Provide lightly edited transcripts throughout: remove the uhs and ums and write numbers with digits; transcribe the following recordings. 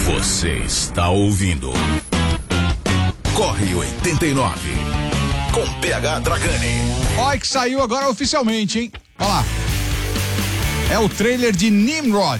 Você está ouvindo Corre 89 com PH Dragani. Olha que saiu agora oficialmente, hein? Olha lá. É o trailer de Nimrod,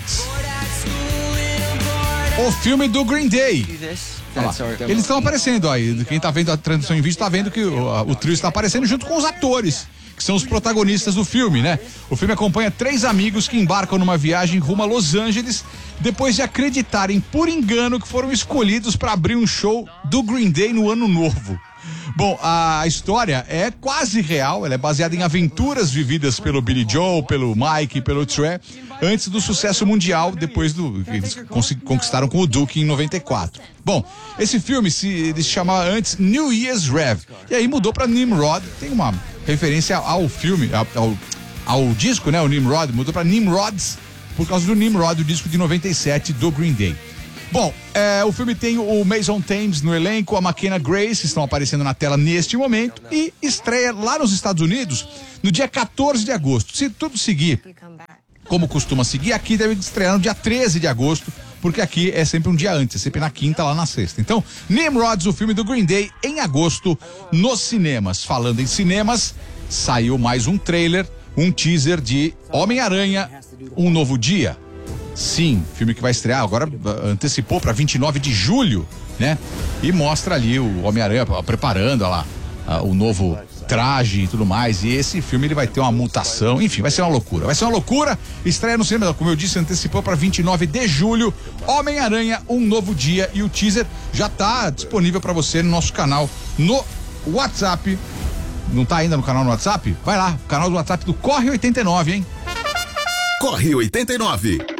o filme do Green Day. Eles estão aparecendo aí. Quem tá vendo a transmissão em vídeo tá vendo que o trio está aparecendo junto com os atores, que são os protagonistas do filme, né? O filme acompanha 3 amigos que embarcam numa viagem rumo a Los Angeles depois de acreditarem por engano que foram escolhidos para abrir um show do Green Day no ano novo. Bom, a história é quase real, ela é baseada em aventuras vividas pelo Billy Joel, pelo Mike e pelo Trey antes do sucesso mundial, depois que eles conquistaram com o Duke em 94. Bom, esse filme ele se chamava antes New Year's Rev, e aí mudou para Nimrod, tem uma referência ao filme, ao disco, né? O Nimrod mudou para Nimrods por causa do Nimrod, o disco de 97 do Green Day. Bom, o filme tem o Mason Thames no elenco, a McKenna Grace estão aparecendo na tela neste momento e estreia lá nos Estados Unidos no dia 14 de agosto. Se tudo seguir como costuma seguir, aqui deve estrear no dia 13 de agosto, porque aqui é sempre um dia antes, é sempre na quinta, lá na sexta. Então, Nimrods, o filme do Green Day, em agosto, nos cinemas. Falando em cinemas, saiu mais um trailer, um teaser de Homem-Aranha, Um Novo Dia. Sim, filme que vai estrear agora, antecipou para 29 de julho, né? E mostra ali o Homem-Aranha preparando lá o novo traje e tudo mais. E esse filme ele vai ter uma mutação, enfim, vai ser uma loucura. Vai ser uma loucura. Estreia no cinema, como eu disse, antecipou para 29 de julho. Homem-Aranha, Um Novo Dia, e o teaser já tá disponível para você no nosso canal no WhatsApp. Não tá ainda no canal no WhatsApp? Vai lá, canal do WhatsApp do Corre 89, hein? Corre 89.